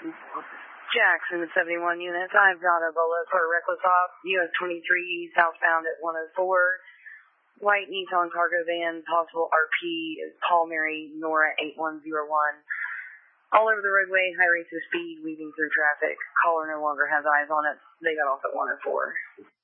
Jackson, 71 units. I've got a Bolo for a reckless op. US 23 southbound at 104. White Nissan cargo van, possible RP is Paul Mary Nora 8101. All over the roadway, high rates of speed, weaving through traffic. Caller no longer has eyes on it. They got off at 104.